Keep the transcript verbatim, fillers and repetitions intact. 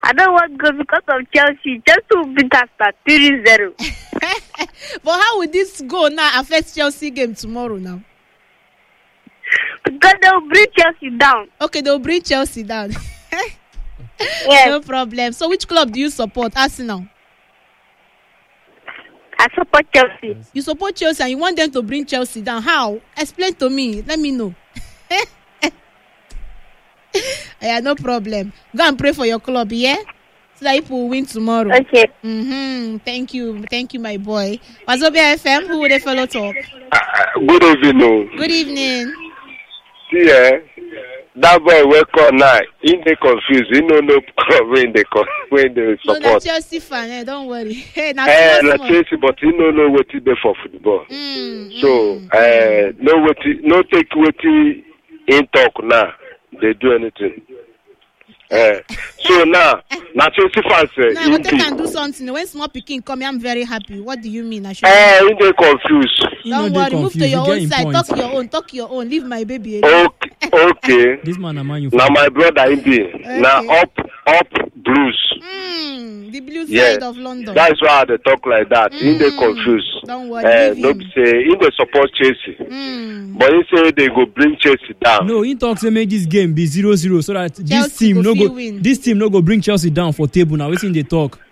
I don't want to go because of Chelsea. Chelsea will beat us three zero. But how will this go now affect Chelsea game tomorrow now? Because they will bring Chelsea down. Okay, they will bring Chelsea down. Yes. No problem. So which club do you support? Arsenal? I support Chelsea. You support Chelsea and you want them to bring Chelsea down. How? Explain to me. Let me know. Yeah, no problem. Go and pray for your club, yeah? So that people will win tomorrow. Okay. Mm-hmm. Thank you. Thank you, my boy. Wazobia F M, who would they follow talk? Uh, good evening. Good evening. See, eh, that boy wake up now. He dey confused. He no know when they when they support. No, that's Chelsea fan. Eh, don't worry. Hey, now Eh, na Chelsea, but he no know what he dey for football. Mm, So, mm, eh, no what he, no take what he in talk now. They do anything. Eh, so now, now Chelsea fans. Eh, now, what they can do something. When small picking come, I'm very happy. What do you mean? I should. Eh, he dey confused. Don't worry. Move to your own side. Talk your own. Talk your own. Leave my baby alone. Okay, okay. This man, a man, you. Now my brother in be. Okay. Now up, up blues. Mm, the blue yeah. side of London. That's why they talk like that. Mm. In they confused. Don't worry. Uh, don't say in they support Chelsea. Mm. But he say they go bring Chelsea down. No, he talks say make this game be zero zero so that Chelsea this team go no go win. this team no go bring Chelsea down for table now. Wetin they talk.